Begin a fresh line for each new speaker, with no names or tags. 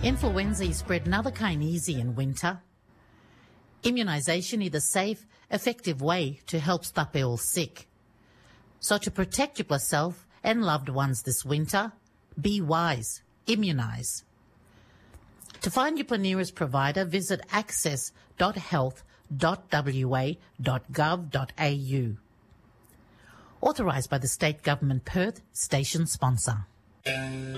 Influenza is spread another kind easy in winter. Immunisation is a safe, effective way to help stop ill sick. So to protect yourself and loved ones this winter, be wise, immunise. To find your nearest provider, visit access.health.wa.gov.au. Authorised by the State Government Perth, station sponsor.